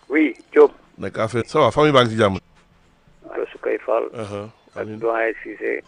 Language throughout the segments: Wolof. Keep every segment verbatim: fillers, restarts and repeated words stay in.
oui Diop. nag affaire ça va famille baa ngi ci jàmm. allo Soukay Fall. ak amiin doyen Cissé.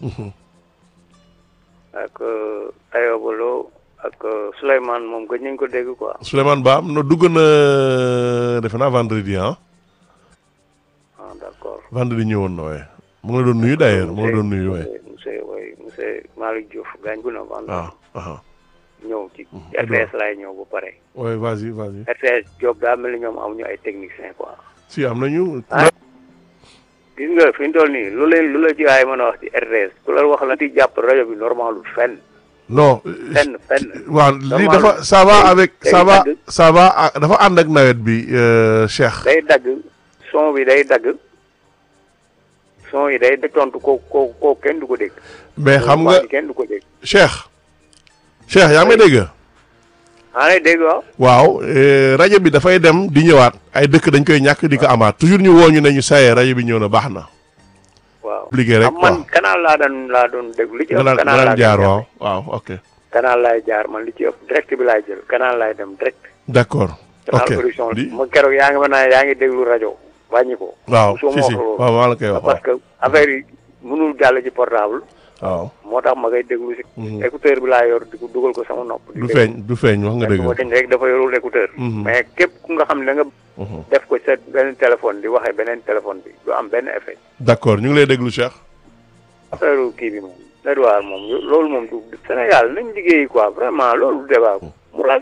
ak Ayoba Lo ak Souleymane moom gëj nañ ko dégg quoi. Souleymane Ba no dugg na defe naa vendredi ah. ah d'accord. vendredi ñëwoon na waaye. mu ngi la doon nuyu d'ailleurs mu ngi la doon nuyu waaye. monsieur oui monsieur Malick Diouf gaañ bu na vendredi. ah ah. ñëw ci R T S laay ñëw ba pare. oui vas-y vas-y. R T S Diop daa mel ni ñoom amuñu ay techniciens quoi. si am nañu. gis nga fi ñu toll nii lu leen lu la ci waay mën a wax ci R T S ku la wax la di jàpp rajo bi normalul fenn. non. fenn fenn. waaw lii dafa ça va avec ça va ça va dafa ànd ak nawet bi Cheikh. day dagg son bi day dagg son yi day tontu ko ko ko kenn du ko dégg. mais xam nga kenn du ko dégg. Cheikh. Cheikh yaa ngi may dégg. maa ngi dégg waaw. waaw rajo bi dafay dem di ñëwaat ay dëkk dañ koy ñàkk di ko amaat toujours ñu woo ñu ne ñu sayee rajo bi ñëw na baax na. waaw liggéey rek man canal laa daan laa doon déglu li ci ëpp. nga canal laa daan jaar waaw waaw ok. canal laay jaar man li ci ëpp direct bi laay jël canal laay dem direct. d'accord ok canal production ma keroog yaa ngi mën naa yaa ngi déglu rajo wàññi ko. waaw si si waaw maa la koy wax parce que affaire yi mënul jàll ci portable. waaw moo tax ma ngay déglu si. écouteur bi laa yor di ko dugal ko sama nopp. du feeñ du feeñ wax nga dëgg. mais rek dafa yorul écouteur. mais képp ku nga xam ne da nga. def ko sa benn téléphone di waxee beneen téléphone bi du am benn effet. d'accord ñu ngi lay déglu Cheikh. affaire kii bi moom. Edouard moom loolu moom du Sénégal nañ liggéey quoi vraiment loolu débat. mu